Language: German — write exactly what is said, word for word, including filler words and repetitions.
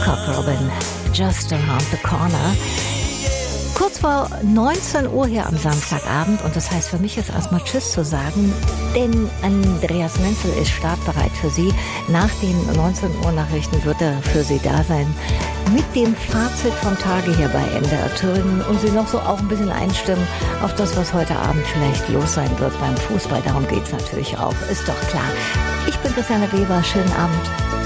Cock Robin, Just Around the Corner. Kurz vor neunzehn Uhr hier am Samstagabend und das heißt für mich jetzt erstmal Tschüss zu sagen, denn Andreas Menzel ist startbereit für Sie. Nach den neunzehn Uhr Nachrichten wird er für Sie da sein mit dem Fazit vom Tage hier bei M D R Thüringen und Sie noch so auch ein bisschen einstimmen auf das, was heute Abend vielleicht los sein wird beim Fußball. Darum geht's natürlich auch, ist doch klar. Ich bin Christiane Weber, schönen Abend.